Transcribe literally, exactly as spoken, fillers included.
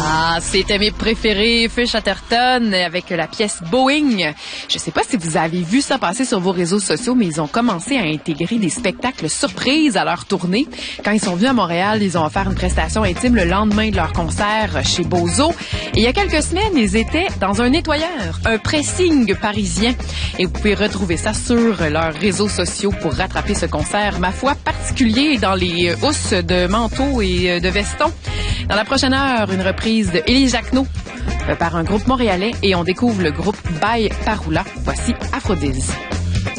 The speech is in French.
Ah, c'était mes préférés, Fish Atherton avec la pièce Boeing. Je sais pas si vous avez vu ça passer sur vos réseaux sociaux, mais ils ont commencé à intégrer des spectacles surprises à leur tournée. Quand ils sont venus à Montréal, ils ont offert une prestation intime le lendemain de leur concert chez Bozo. Et il y a quelques semaines, ils étaient dans un nettoyeur, un pressing parisien. Et vous pouvez retrouver ça sur leurs réseaux sociaux pour rattraper ce concert, ma foi, particulier dans les housses de manteaux et de vestons. Dans la prochaine heure, une reprise de Élie Jacquenot par un groupe montréalais et on découvre le groupe By Paroula. Voici Aphrodise.